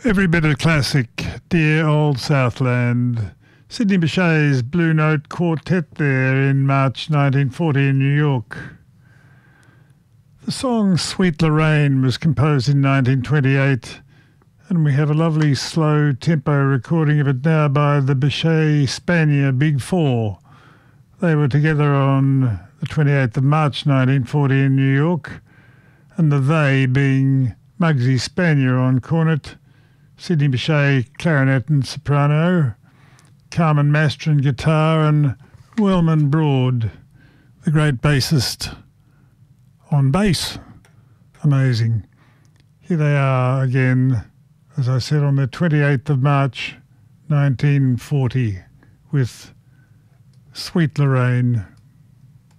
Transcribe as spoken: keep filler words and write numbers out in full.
Every bit of classic, dear old Southland. Sidney Bechet's Blue Note Quartet there in March nineteen forty in New York. The song Sweet Lorraine was composed in nineteen twenty-eight, and we have a lovely slow tempo recording of it now by the Bechet Spanier Big Four. They were together on the twenty-eighth of March nineteen forty in New York, and the they being Muggsy Spanier on cornet, Sidney Bechet clarinet and soprano, Carmen Mastron guitar, and Wellman Broad, the great bassist, on bass. Amazing. Here they are again, as I said, on the twenty-eighth of March nineteen forty with Sweet Lorraine.